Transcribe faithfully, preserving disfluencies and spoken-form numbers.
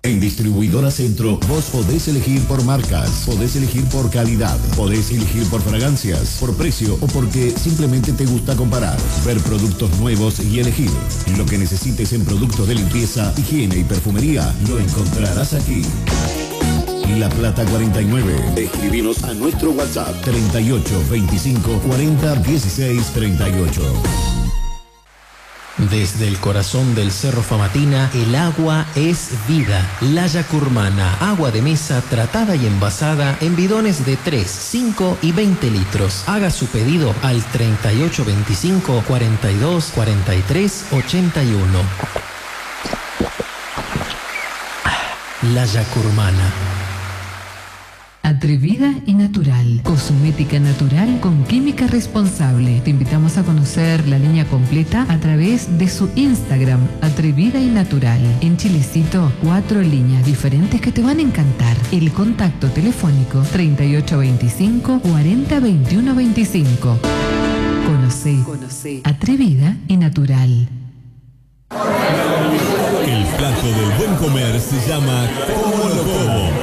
En Distribuidora Centro, vos podés elegir por marcas, podés elegir por calidad, podés elegir por fragancias, por precio o porque simplemente te gusta comparar, ver productos nuevos y elegir. Lo que necesites en productos de limpieza, higiene y perfumería, lo encontrarás aquí. La Plata cuarenta y nueve. Escribinos a nuestro WhatsApp treinta y ocho veinticinco cuarenta dieciséis treinta y ocho. Desde el corazón del Cerro Famatina, el agua es vida. La Yacurmana, agua de mesa tratada y envasada en bidones de tres, cinco y veinte litros. Haga su pedido al treinta y ocho veinticinco cuarenta y dos cuarenta y tres ochenta y uno. La Yacurmana. Atrevida y natural. Cosmética natural con química responsable. Te invitamos a conocer la línea completa a través de su Instagram, Atrevida y Natural. En Chilecito, cuatro líneas diferentes que te van a encantar. El contacto telefónico treinta y ocho veinticinco cuarenta veintiuno veinticinco. Conoce, Conoce. Atrevida y Natural. El plato del buen comer se llama Como lo Como.